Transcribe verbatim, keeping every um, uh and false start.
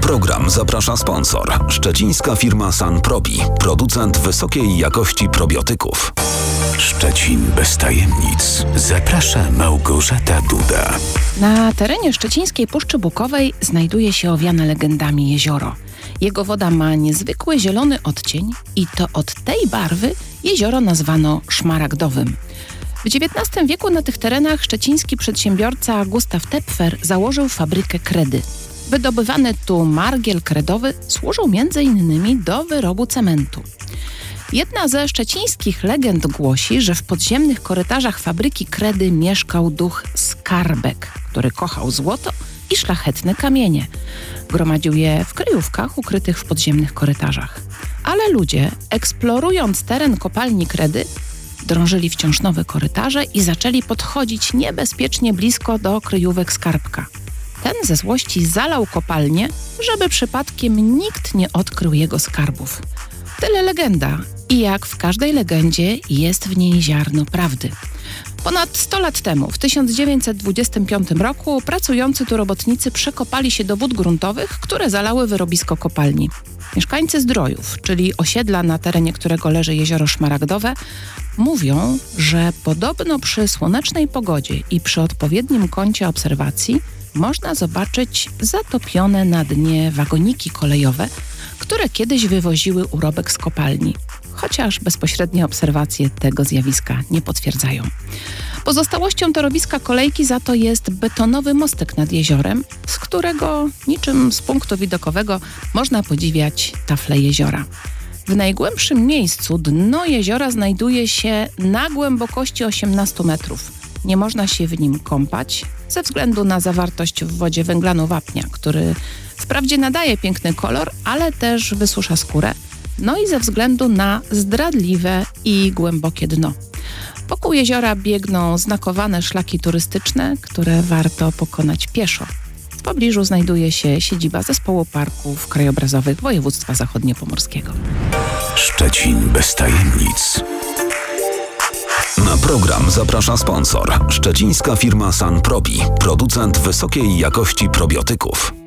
program zaprasza sponsor. Szczecińska firma Sanprobi, producent wysokiej jakości probiotyków. Szczecin bez tajemnic. Zaprasza Małgorzata Duda. Na terenie szczecińskiej Puszczy Bukowej znajduje się owiane legendami jezioro. Jego woda ma niezwykły zielony odcień i to od tej barwy jezioro nazwano szmaragdowym. W dziewiętnastym wieku na tych terenach szczeciński przedsiębiorca Gustaw Töpfer założył fabrykę kredy. Wydobywany tu margiel kredowy służył między innymi do wyrobu cementu. Jedna ze szczecińskich legend głosi, że w podziemnych korytarzach fabryki kredy mieszkał duch Skarbek, który kochał złoto i szlachetne kamienie. Gromadził je w kryjówkach ukrytych w podziemnych korytarzach. Ale ludzie, eksplorując teren kopalni kredy, drążyli wciąż nowe korytarze i zaczęli podchodzić niebezpiecznie blisko do kryjówek Skarbka. Ten ze złości zalał kopalnię, żeby przypadkiem nikt nie odkrył jego skarbów. Tyle legenda i jak w każdej legendzie jest w niej ziarno prawdy. Ponad sto lat temu, w tysiąc dziewięćset dwudziestym piątym roku, pracujący tu robotnicy przekopali się do wód gruntowych, które zalały wyrobisko kopalni. Mieszkańcy Zdrojów, czyli osiedla, na terenie którego leży jezioro Szmaragdowe, mówią, że podobno przy słonecznej pogodzie i przy odpowiednim kącie obserwacji można zobaczyć zatopione na dnie wagoniki kolejowe, które kiedyś wywoziły urobek z kopalni, chociaż bezpośrednie obserwacje tego zjawiska nie potwierdzają. Pozostałością torowiska kolejki za to jest betonowy mostek nad jeziorem, z którego niczym z punktu widokowego można podziwiać tafle jeziora. W najgłębszym miejscu dno jeziora znajduje się na głębokości osiemnaście metrów. Nie można się w nim kąpać ze względu na zawartość w wodzie węglanu wapnia, który wprawdzie nadaje piękny kolor, ale też wysusza skórę, no i ze względu na zdradliwe i głębokie dno. Wokół jeziora biegną znakowane szlaki turystyczne, które warto pokonać pieszo. W pobliżu znajduje się siedziba Zespołu Parków Krajobrazowych Województwa Zachodniopomorskiego. Szczecin bez tajemnic. Na program zaprasza sponsor. Szczecińska firma Sanprobi, producent wysokiej jakości probiotyków.